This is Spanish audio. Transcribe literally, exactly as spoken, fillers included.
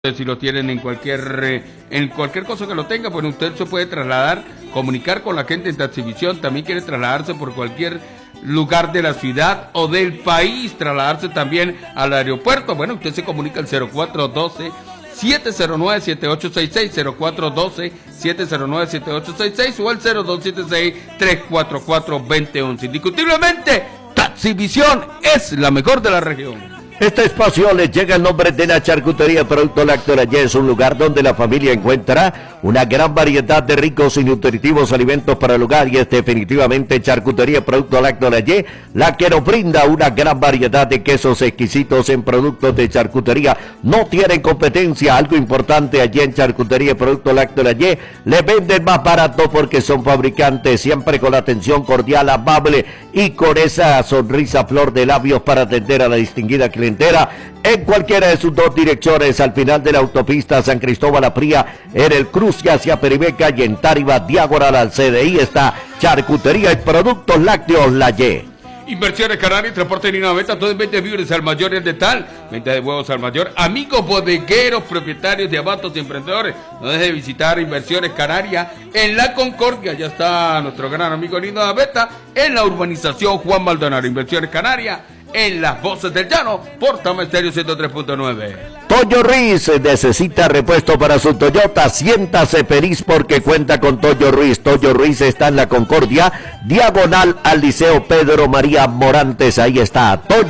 Si lo tienen en cualquier eh, en cualquier cosa que lo tenga, bueno, usted se puede trasladar, comunicar con la gente en Taxivisión. También quiere trasladarse por cualquier lugar de la ciudad o del país, trasladarse también al aeropuerto. Bueno, usted se comunica al cero cuatro uno dos, siete cero nueve, siete ocho seis seis, cero cuatro uno dos, siete cero nueve, siete ocho seis seis o al cero dos siete seis, tres cuatro cuatro, dos cero uno uno. Indiscutiblemente, Taxivisión es la mejor de la región. Este espacio les llega el nombre de la Charcutería Producto Lácteo La Y. Es un lugar donde la familia encuentra una gran variedad de ricos y nutritivos alimentos para el hogar, y es definitivamente Charcutería Producto Lácteo La Y, la que nos brinda una gran variedad de quesos exquisitos en productos de charcutería. No tienen competencia. Algo importante allí en Charcutería Producto Lácteo La Y, le venden más barato porque son fabricantes, siempre con la atención cordial, amable y con esa sonrisa flor de labios para atender a la distinguida clientela en cualquiera de sus dos direcciones, al final de la autopista San Cristóbal a Pría, en el cruce hacia Perimeca, y en Táriba, diagonal al C D I, está Charcutería y Productos Lácteos La Y. Inversiones Canarias, transporte en línea venta, todo en venta de víveres al mayor y el de tal, venta de huevos al mayor, amigos bodegueros, propietarios de abatos y emprendedores. No deje de visitar Inversiones Canarias en La Concordia. Ya está nuestro gran amigo Lindo de Beta en la urbanización Juan Maldonado. Inversiones Canarias en Las Voces del Llano, por Tama Estéreo ciento tres punto nueve. Toyo Ruiz necesita repuesto para su Toyota. Siéntase feliz porque cuenta con Toyo Ruiz. Toyo Ruiz está en La Concordia, diagonal al Liceo Pedro María Morantes. Ahí está Toyo